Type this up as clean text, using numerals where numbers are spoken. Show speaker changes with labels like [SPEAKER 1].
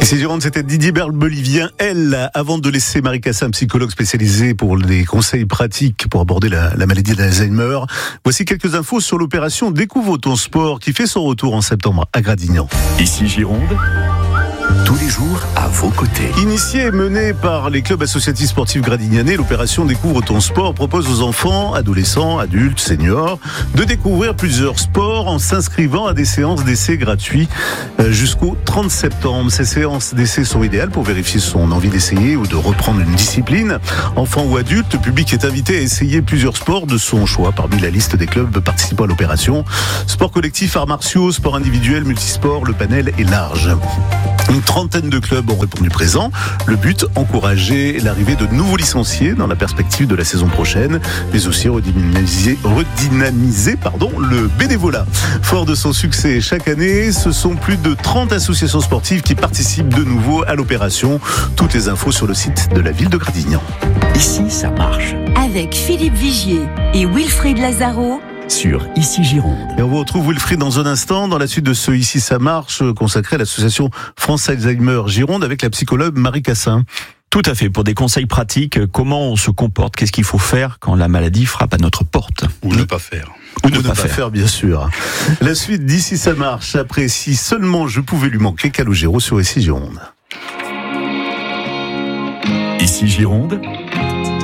[SPEAKER 1] Ici Gironde, c'était Didier Barbelivien. Elle, avant de laisser Marie Cassin, psychologue spécialisée pour les conseils pratiques pour aborder la maladie d'Alzheimer. Voici quelques infos sur l'opération Découvre ton sport qui fait son retour en septembre à Gradignan.
[SPEAKER 2] Ici Gironde, tous les jours à vos côtés.
[SPEAKER 1] Initiée et menée par les clubs associatifs sportifs gradignanais, l'opération Découvre ton sport propose aux enfants, adolescents, adultes, seniors de découvrir plusieurs sports en s'inscrivant à des séances d'essai gratuits jusqu'au 30 septembre. Ces séances d'essai sont idéales pour vérifier son envie d'essayer ou de reprendre une discipline. Enfants ou adultes, le public est invité à essayer plusieurs sports de son choix parmi la liste des clubs participant à l'opération. Sport collectif, arts martiaux, sport individuel, multisport, le panel est large. Une trentaine de clubs ont répondu présent. Le but, encourager l'arrivée de nouveaux licenciés dans la perspective de la saison prochaine, mais aussi redynamiser le bénévolat. Fort de son succès chaque année, ce sont plus de 30 associations sportives qui participent de nouveau à l'opération. Toutes les infos sur le site de la ville de Gradignan.
[SPEAKER 2] Ici, ça marche.
[SPEAKER 3] Avec Philippe Vigier et Wilfried Lazaro.
[SPEAKER 2] Sur Ici Gironde.
[SPEAKER 1] Et on vous retrouve Wilfried dans un instant, dans la suite de ce Ici ça marche, consacré à l'association France Alzheimer Gironde avec la psychologue Marie Cassin.
[SPEAKER 4] Tout à fait, pour des conseils pratiques, comment on se comporte, qu'est-ce qu'il faut faire quand la maladie frappe à notre porte.
[SPEAKER 5] Ou ne pas faire.
[SPEAKER 1] Ou ne pas faire, bien sûr. La suite d'Ici ça marche, après Si seulement je pouvais lui manquer, Calogero sur Ici Gironde.
[SPEAKER 2] Ici Gironde,